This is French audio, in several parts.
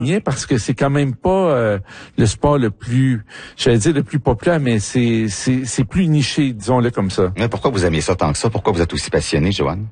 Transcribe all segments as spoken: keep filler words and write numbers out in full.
parce que c'est quand même pas euh, le sport le plus, j'allais dire le plus populaire, mais c'est c'est c'est plus niché, disons-le comme ça. Mais pourquoi vous aimez ça tant que ça? Pourquoi vous êtes aussi passionnée, Joanne?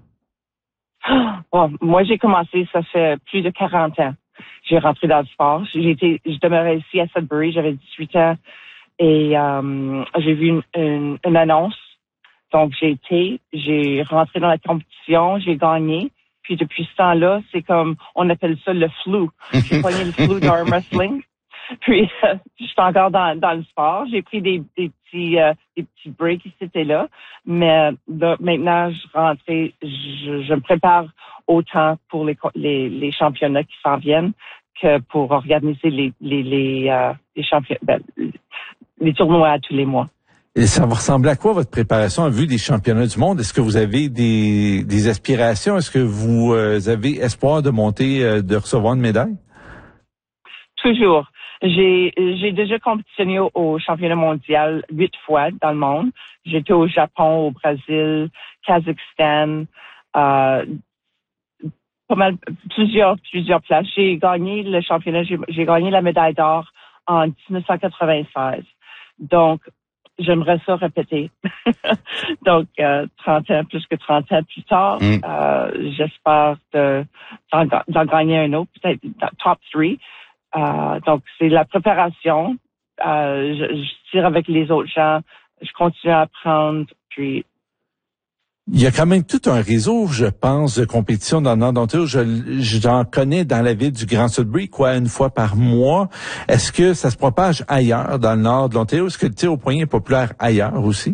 Bon, moi, j'ai commencé, ça fait plus de quarante ans. J'ai rentré dans le sport. J'ai été, je demeurais ici à Sudbury, j'avais dix-huit ans et euh, j'ai vu une, une, une annonce. Donc, j'ai été, j'ai rentré dans la compétition, j'ai gagné. Puis depuis ce temps-là, c'est comme, on appelle ça le flou. J'ai pogné le flou d'arm wrestling. Puis, euh, je suis encore dans, dans le sport. J'ai pris des, des petits euh, des petits breaks ici et là. Mais là, maintenant, je rentre, je, je me prépare autant pour les, les, les championnats qui s'en viennent que pour organiser les, les, les, euh, les championnats, ben, les tournois à tous les mois. Et ça va ressembler à quoi votre préparation en vue des championnats du monde? Est-ce que vous avez des, des aspirations? Est-ce que vous euh, avez espoir de monter, euh, de recevoir une médaille? Toujours. J'ai j'ai déjà compétitionné au, au championnat mondial huit fois dans le monde. J'étais au Japon, au Brésil, Kazakhstan, euh, pas mal plusieurs plusieurs places. J'ai gagné le championnat, j'ai, j'ai gagné la médaille d'or en dix-neuf cent quatre-vingt-seize. Donc j'aimerais ça répéter. Donc, euh, trente ans, plus que trente ans plus tard, mm. euh, j'espère de, d'en, d'en gagner un autre, peut-être top three. Euh, donc, c'est la préparation. Euh, je, je tire avec les autres gens. Je continue à apprendre. Puis, il y a quand même tout un réseau, je pense, de compétition dans le Nord de l'Ontario. Je, j'en connais dans la ville du Grand Sudbury, quoi, une fois par mois. Est-ce que ça se propage ailleurs dans le Nord de l'Ontario? Est-ce que le tir au poignet est populaire ailleurs aussi?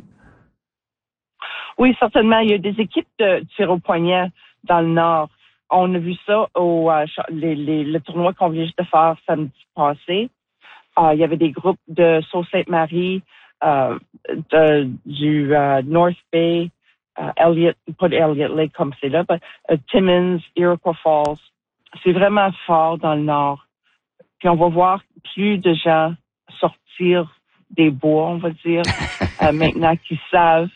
Oui, certainement. Il y a des équipes de tir au poignet dans le Nord. On a vu ça au euh, les, les, le tournoi qu'on vient juste de faire samedi passé. Euh, il y avait des groupes de Sault-Sainte-Marie, euh, de, du euh, North Bay, Uh, Elliott, pas Elliott Lake comme c'est là, mais uh, Timmins, Iroquois Falls. C'est vraiment fort dans le Nord. Puis on va voir plus de gens sortir des bois, on va dire, uh, maintenant qu'ils savent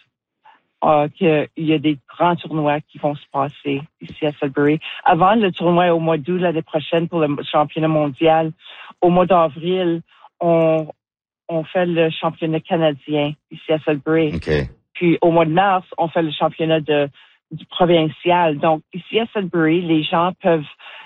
uh, qu'il y a des grands tournois qui vont se passer ici à Sudbury. Avant le tournoi au mois d'août l'année prochaine pour le championnat mondial, au mois d'avril, on, on fait le championnat canadien ici à Sudbury. Okay. Puis au mois de mars, on fait le championnat de, du provincial. Donc ici à Sudbury, les gens peuvent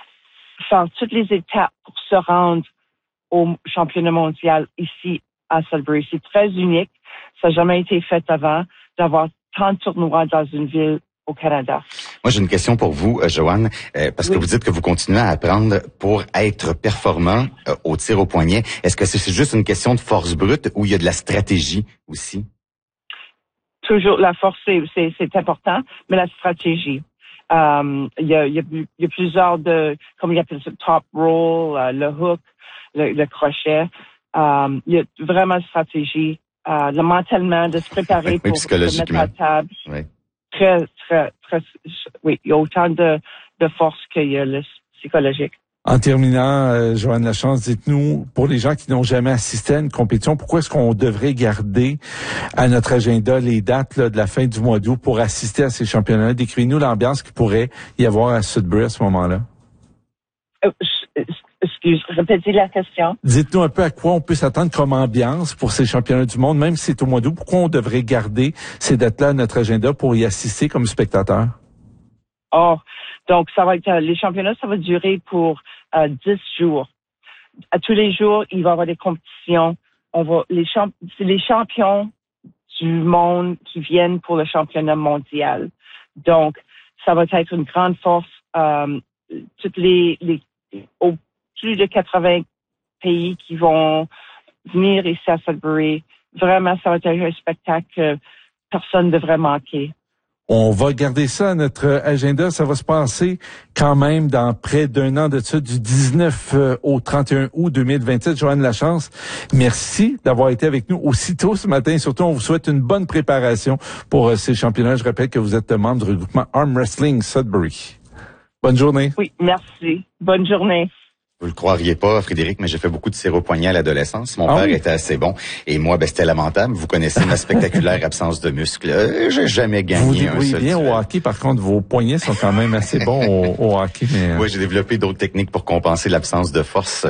faire toutes les étapes pour se rendre au championnat mondial ici à Sudbury. C'est très unique. Ça n'a jamais été fait avant d'avoir tant de tournois dans une ville au Canada. Moi, j'ai une question pour vous, euh, Joanne, euh, parce oui. que vous dites que vous continuez à apprendre pour être performant euh, au tir au poignet. Est-ce que c'est juste une question de force brute ou il y a de la stratégie aussi? Toujours, la force, c'est, c'est, c'est important, mais la stratégie. Euh, il y a, il y a, il y a plusieurs de, comme il appelle ça, top roll, euh, le hook, le, le crochet. Euh, il y a vraiment une stratégie, euh, le mentalement, de se préparer oui, pour se mettre à table. Oui. Très, très, très, oui, il y a autant de, de force qu'il y a le psychologique. En terminant, euh, Joanne Lachance, dites-nous, pour les gens qui n'ont jamais assisté à une compétition, pourquoi est-ce qu'on devrait garder à notre agenda les dates là, de la fin du mois d'août pour assister à ces championnats? Décrivez-nous l'ambiance qu'il pourrait y avoir à Sudbury à ce moment-là. Euh, excuse, répétez la question. Dites-nous un peu à quoi on peut s'attendre comme ambiance pour ces championnats du monde, même si c'est au mois d'août. Pourquoi on devrait garder ces dates-là à notre agenda pour y assister comme spectateur? Oh, donc ça va être les championnats, ça va durer pour euh, dix jours. À tous les jours, il va y avoir des compétitions. On va les champ, c'est les champions du monde qui viennent pour le championnat mondial. Donc, ça va être une grande force. Euh, toutes les, les au plus de quatre-vingts pays qui vont venir ici à Sudbury. Vraiment, ça va être un spectacle que personne ne devrait manquer. On va garder ça à notre agenda. Ça va se passer quand même dans près d'un an de ça, du dix-neuf au trente et un août deux mille vingt-sept. Joanne Lachance, merci d'avoir été avec nous aussitôt ce matin. Surtout, on vous souhaite une bonne préparation pour ces championnats. Je rappelle que vous êtes membre du regroupement Arm Wrestling Sudbury. Bonne journée. Oui, merci. Bonne journée. Vous le croiriez pas, Frédéric, mais j'ai fait beaucoup de tir au poignet à l'adolescence. Mon ah père oui? était assez bon. Et moi, ben, c'était lamentable. Vous connaissez ma spectaculaire absence de muscles. Euh, j'ai jamais gagné vous un seul bien au hockey. Par contre, vos poignets sont quand même assez bons au, au hockey. Mais... Oui, j'ai développé d'autres techniques pour compenser l'absence de force.